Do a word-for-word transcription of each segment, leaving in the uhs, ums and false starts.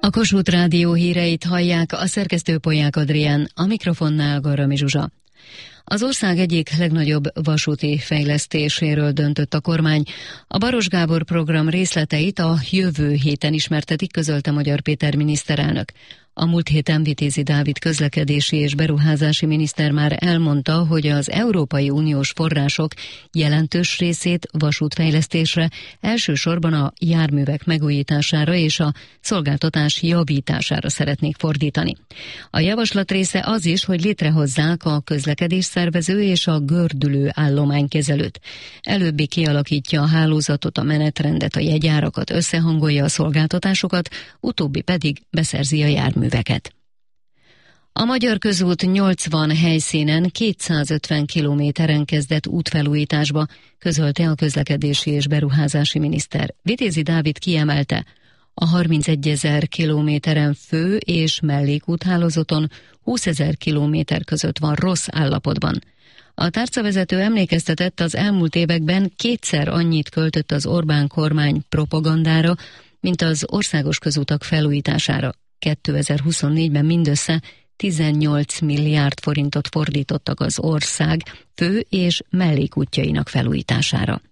A Kossuth Rádió híreit hallják, a szerkesztő Polyák Adrián, a mikrofonnál Garami Zsuzsa. Az ország egyik legnagyobb vasúti fejlesztéséről döntött a kormány. A Baros Gábor program részleteit a jövő héten ismertetik, közölte Magyar Péter miniszterelnök. A múlt héten Vitézi Dávid közlekedési és beruházási miniszter már elmondta, hogy az Európai Uniós források jelentős részét vasútfejlesztésre, elsősorban a járművek megújítására és a szolgáltatás javítására szeretnék fordítani. A javaslat része az is, hogy létrehozzák a közlekedésszervező és a gördülő állománykezelőt. Előbbi kialakítja a hálózatot, a menetrendet, a jegyárakat, összehangolja a szolgáltatásokat, utóbbi pedig beszerzi a járműveket. Műveket. A Magyar Közút nyolcvan helyszínen kétszázötven kilométeren kezdett útfelújításba, közölte a közlekedési és beruházási miniszter. Vitézi Dávid kiemelte, a harmincegyezer kilométeren fő- és mellékúthálózaton húszezer kilométer között van rossz állapotban. A tárcavezető emlékeztetett, az elmúlt években kétszer annyit költött az Orbán kormány propagandára, mint az országos közutak felújítására. kétezer-huszonnégyben mindössze tizennyolc milliárd forintot fordítottak az ország fő- és mellékútjainak felújítására.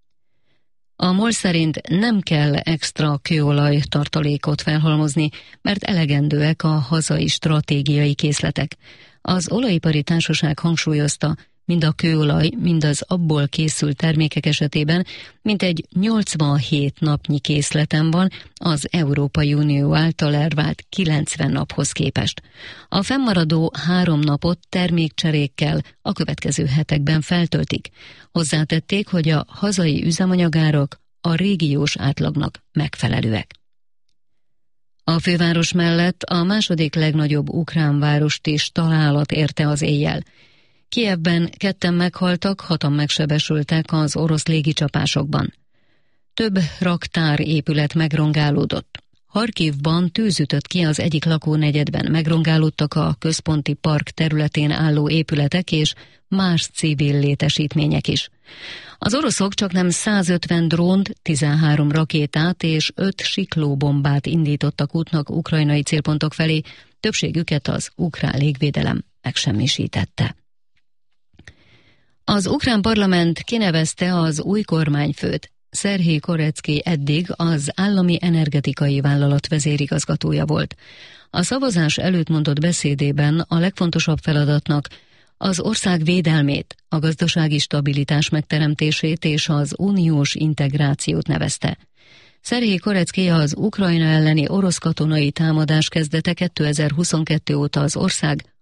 A MOL szerint nem kell extra kőolaj tartalékot felhalmozni, mert elegendőek a hazai stratégiai készletek. Az olajipari társaság hangsúlyozta, mind a kőolaj, mind az abból készült termékek esetében mintegy nyolcvanhét napnyi készleten van az Európai Unió által elvárt kilencven naphoz képest. A fennmaradó három napot termékcserékkel a következő hetekben feltöltik. Hozzátették, hogy a hazai üzemanyagárak a régiós átlagnak megfelelőek. A főváros mellett a második legnagyobb ukrán várost is találat érte az éjjel. Kijevben ketten meghaltak, hatan megsebesültek az orosz légicsapásokban. Több raktárépület megrongálódott. Harkivban tűz ütött ki az egyik lakónegyedben, megrongálódtak a központi park területén álló épületek és más civil létesítmények is. Az oroszok csaknem százötven drónt, tizenhárom rakétát és öt siklóbombát indítottak útnak ukrajnai célpontok felé, többségüket az ukrán légvédelem megsemmisítette. Az ukrán parlament kinevezte az új kormányfőt. Szerhij Korecki eddig az állami energetikai vállalat vezérigazgatója volt. A szavazás előtt mondott beszédében a legfontosabb feladatnak az ország védelmét, a gazdasági stabilitás megteremtését és az uniós integrációt nevezte. Szerhij Korecki az Ukrajna elleni orosz katonai támadás kezdete kétezer-huszonkettő óta az ország